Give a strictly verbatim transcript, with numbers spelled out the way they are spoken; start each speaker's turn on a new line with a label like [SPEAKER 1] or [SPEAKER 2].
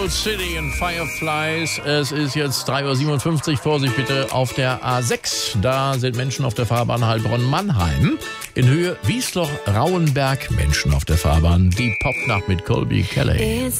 [SPEAKER 1] Soul City und Fireflies. Es ist jetzt drei Uhr siebenundfünfzig. Vorsicht bitte auf der A sechs. Da sind Menschen auf der Fahrbahn Heilbronn-Mannheim. In Höhe Wiesloch-Rauenberg Menschen auf der Fahrbahn. Die Popnacht mit Colby Kelly.